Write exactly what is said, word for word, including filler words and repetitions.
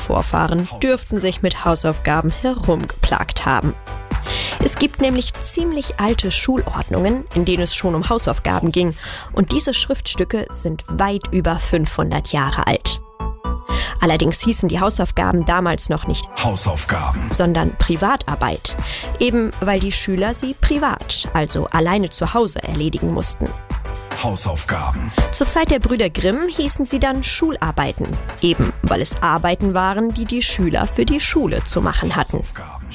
Vorfahren dürften sich mit Hausaufgaben herumgeplagt haben. Es gibt nämlich ziemlich alte Schulordnungen, in denen es schon um Hausaufgaben ging. Und diese Schriftstücke sind weit über fünfhundert Jahre alt. Allerdings hießen die Hausaufgaben damals noch nicht Hausaufgaben, sondern Privatarbeit. Eben weil die Schüler sie privat, also alleine zu Hause, erledigen mussten. Hausaufgaben. Zur Zeit der Brüder Grimm hießen sie dann Schularbeiten. Eben weil es Arbeiten waren, die die Schüler für die Schule zu machen hatten.